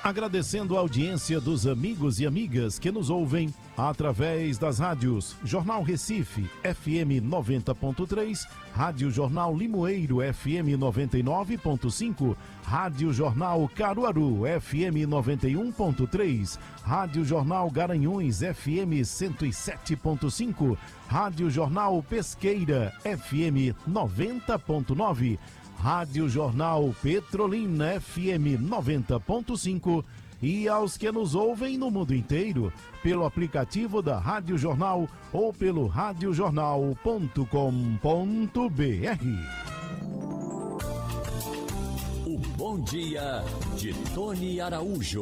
Agradecendo a audiência dos amigos e amigas que nos ouvem através das rádios Jornal Recife, FM 90.3, Rádio Jornal Limoeiro, FM 99.5, Rádio Jornal Caruaru, FM 91.3, Rádio Jornal Garanhuns, FM 107.5, Rádio Jornal Pesqueira, FM 90.9, Rádio Jornal Petrolina, FM 90.5, e aos que nos ouvem no mundo inteiro, pelo aplicativo da Rádio Jornal ou pelo radiojornal.com.br. O Bom Dia de Tony Araújo.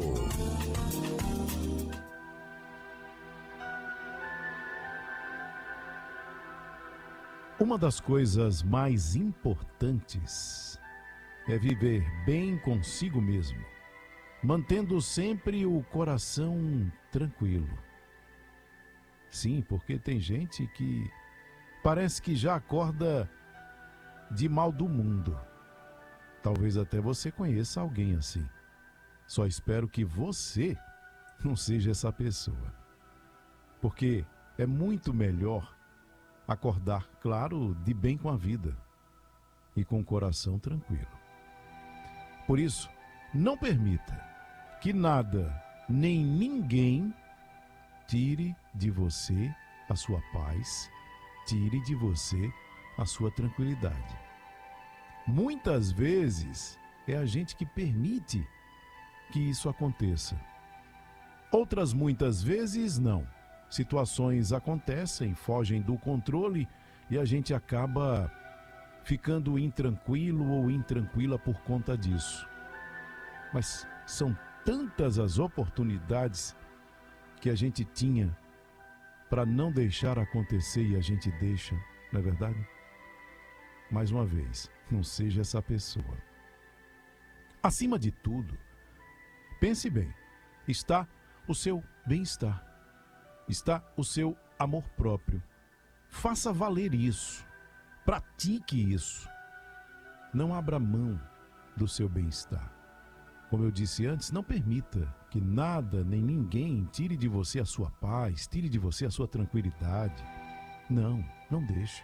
Uma das coisas mais importantes é viver bem consigo mesmo, mantendo sempre o coração tranquilo. Sim, porque tem gente que parece que já acorda de mal do mundo. Talvez até você conheça alguém assim. Só espero que você não seja essa pessoa. Porque é muito melhor acordar, claro, de bem com a vida e com o coração tranquilo. Por isso, não permita que nada nem ninguém tire de você a sua paz, tire de você a sua tranquilidade. Muitas vezes é a gente que permite que isso aconteça. Outras muitas vezes não. Situações acontecem, fogem do controle e a gente acaba ficando intranquilo ou intranquila por conta disso. Mas são tantas as oportunidades que a gente tinha para não deixar acontecer e a gente deixa, não é verdade? Mais uma vez, não seja essa pessoa. Acima de tudo, pense bem, está o seu bem-estar. Está o seu amor próprio. Faça valer isso. Pratique isso. Não abra mão do seu bem-estar. Como eu disse antes, não permita que nada nem ninguém tire de você a sua paz, tire de você a sua tranquilidade. Não deixe.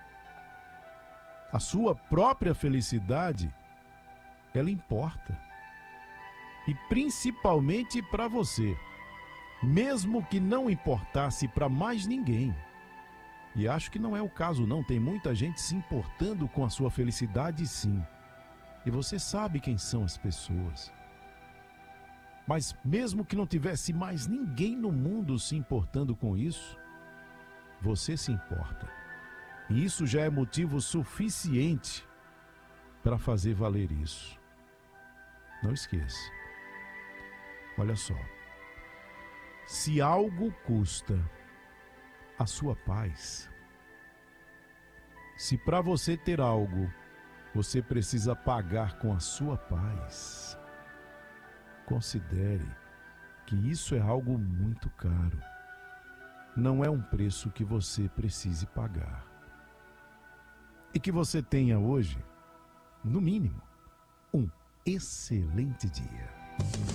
A sua própria felicidade, ela importa. E principalmente para você. Mesmo que não importasse para mais ninguém. E acho que não é o caso não, tem muita gente se importando com a sua felicidade, sim. E você sabe quem são as pessoas. Mas mesmo que não tivesse mais ninguém no mundo se importando com isso, você se importa. E isso já é motivo suficiente para fazer valer isso. Não esqueça. Olha só. Se algo custa a sua paz, se para você ter algo, você precisa pagar com a sua paz, considere que isso é algo muito caro. Não é um preço que você precise pagar. E que você tenha hoje, no mínimo, um excelente dia.